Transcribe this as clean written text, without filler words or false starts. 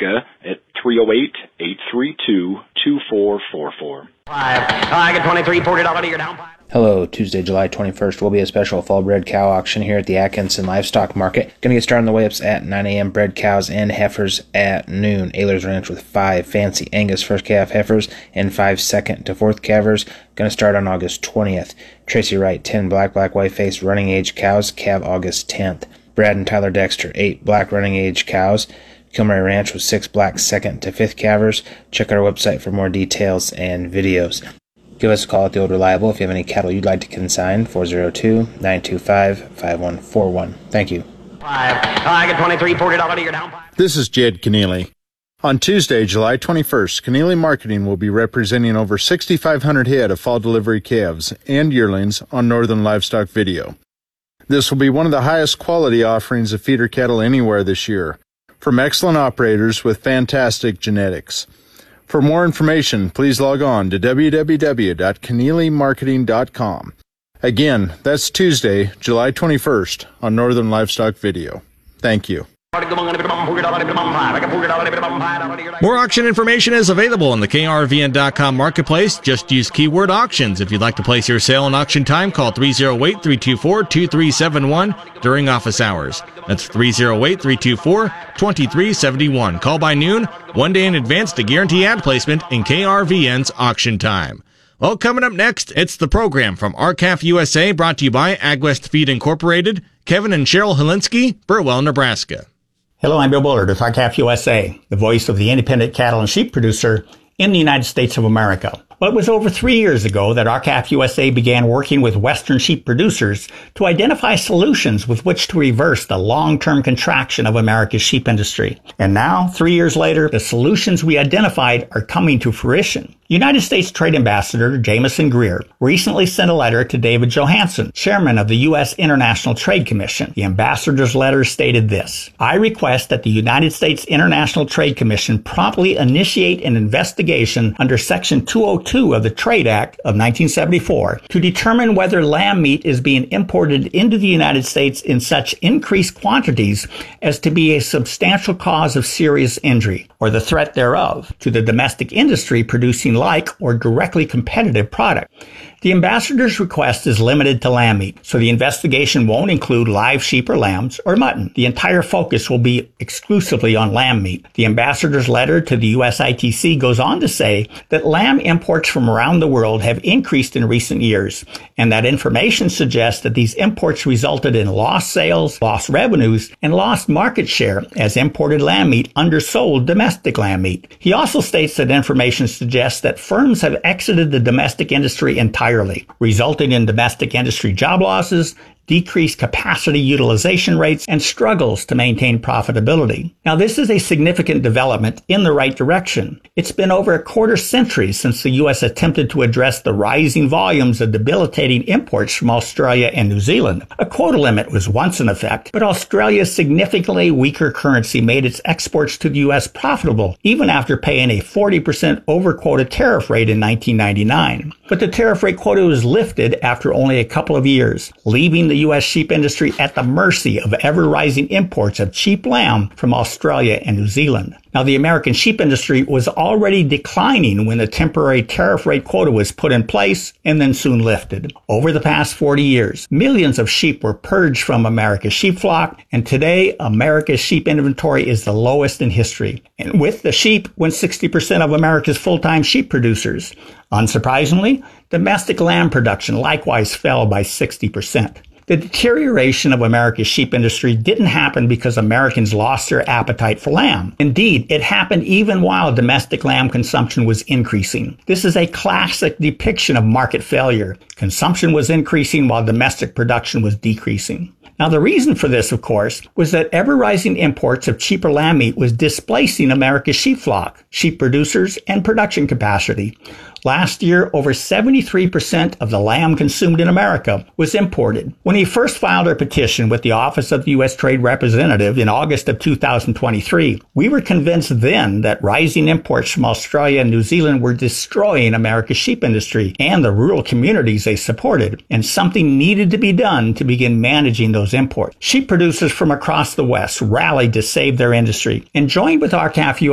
Nebraska at 308-832-2444. I get 23, $40 you're down. Hello, Tuesday, July 21st will be a special fall bred cow auction here at the Atkinson Livestock Market. Going to get started on the way-ups at 9 a.m. Bred cows and heifers at noon. Ehlers Ranch with 5 Fancy Angus first calf heifers and 5 second to fourth calvers. Going to start on August 20th. Tracy Wright, 10 black white-faced running age cows, calve August 10th. Brad and Tyler Dexter, 8 black running age cows. Kilmary Ranch with 6 black second to fifth calvers. Check our website for more details and videos. Give us a call at the Old Reliable if you have any cattle you'd like to consign, 402-925-5141. Thank you. I get 23, $40 you're down. This is Jed Keneally. On Tuesday, July 21st, Keneally Marketing will be representing over 6,500 head of fall delivery calves and yearlings on Northern Livestock Video. This will be one of the highest quality offerings of feeder cattle anywhere this year, from excellent operators with fantastic genetics. For more information, please log on to www.keneallymarketing.com. Again, that's Tuesday, July 21st on Northern Livestock Video. Thank you. More auction information is available on the KRVN.com marketplace. Just use keyword auctions. If you'd like to place your sale in auction time, call 308-324-2371 during office hours. That's 308-324-2371. Call by noon, 1 day in advance to guarantee ad placement in KRVN's auction time. Well, coming up next, it's the program from R-CALF USA, brought to you by AgWest Feed Incorporated. Kevin and Cheryl Helinski, Burwell, Nebraska. Hello, I'm Bill Bullard with R-CALF USA, the voice of the independent cattle and sheep producer in the United States of America. Well, it was over 3 years ago that R-CALF USA began working with Western sheep producers to identify solutions with which to reverse the long-term contraction of America's sheep industry. And now, 3 years later, the solutions we identified are coming to fruition. United States Trade Ambassador Jameson Greer recently sent a letter to David Johansen, chairman of the U.S. International Trade Commission. The ambassador's letter stated this: I request that the United States International Trade Commission promptly initiate an investigation under Section 202 of the Trade Act of 1974 to determine whether lamb meat is being imported into the United States in such increased quantities as to be a substantial cause of serious injury, or the threat thereof, to the domestic industry producing like or directly competitive product. The ambassador's request is limited to lamb meat, so the investigation won't include live sheep or lambs or mutton. The entire focus will be exclusively on lamb meat. The ambassador's letter to the USITC goes on to say that lamb imports from around the world have increased in recent years, and that information suggests that these imports resulted in lost sales, lost revenues, and lost market share as imported lamb meat undersold domestic lamb meat. He also states that information suggests that firms have exited the domestic industry entirely, resulting in domestic industry job losses, decreased capacity utilization rates, and struggles to maintain profitability. Now, this is a significant development in the right direction. It's been over a quarter century since the U.S. attempted to address the rising volumes of debilitating imports from Australia and New Zealand. A quota limit was once in effect, but Australia's significantly weaker currency made its exports to the U.S. profitable, even after paying a 40% over-quota tariff rate in 1999. But the tariff rate quota was lifted after only a couple of years, leaving the U.S. sheep industry at the mercy of ever-rising imports of cheap lamb from Australia and New Zealand. Now, the American sheep industry was already declining when the temporary tariff rate quota was put in place and then soon lifted. Over the past 40 years, millions of sheep were purged from America's sheep flock, and today, America's sheep inventory is the lowest in history. And with the sheep went 60% of America's full-time sheep producers. Unsurprisingly, domestic lamb production likewise fell by 60%. The deterioration of America's sheep industry didn't happen because Americans lost their appetite for lamb. Indeed, it happened even while domestic lamb consumption was increasing. This is a classic depiction of market failure. Consumption was increasing while domestic production was decreasing. Now, the reason for this, of course, was that ever-rising imports of cheaper lamb meat was displacing America's sheep flock, sheep producers, and production capacity. Last year, over 73% of the lamb consumed in America was imported. When he first filed our petition with the Office of the U.S. Trade Representative in August of 2023, we were convinced then that rising imports from Australia and New Zealand were destroying America's sheep industry and the rural communities they supported, and something needed to be done to begin managing those imports. Sheep producers from across the West rallied to save their industry and joined with R-CALF